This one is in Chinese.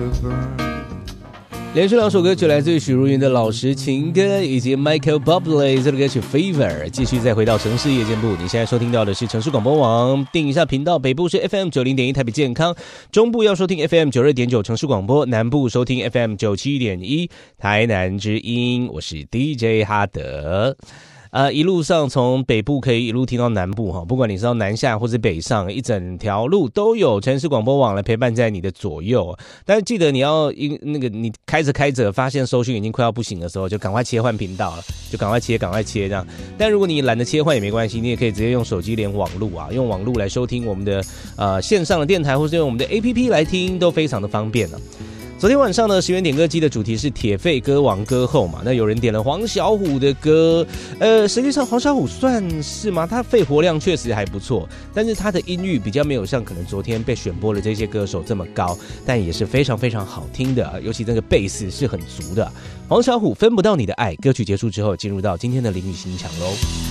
连续2首歌曲来自于许茹芸的《老实情歌》以及 Michael Bublé 这个歌曲 Fever。 继续再回到城市夜间部，你现在收听到的是城市广播网，定一下频道，北部是 FM90.1 台北健康，中部要收听 FM92.9 城市广播，南部收听 FM97.1 台南之音。我是 DJ 哈德。一路上从北部可以一路听到南部哈，不管你是到南下或者北上，一整条路都有城市广播网来陪伴在你的左右。但是记得你要你开着发现收讯已经快要不行的时候，就赶快切换频道了，就赶快切这样。但如果你懒得切换也没关系，你也可以直接用手机连网路啊，用网路来收听我们的线上的电台，或是用我们的 APP 来听，都非常的方便啊。昨天晚上呢，10元点歌机的主题是铁肺歌王歌后嘛，那有人点了黄小琥的歌，实际上黄小琥算是吗？他肺活量确实还不错，但是他的音域比较没有像可能昨天被选播的这些歌手这么高，但也是非常非常好听的，尤其这个贝斯是很足的。黄小琥分不到你的爱，歌曲结束之后，进入到今天的淋雨心墙喽。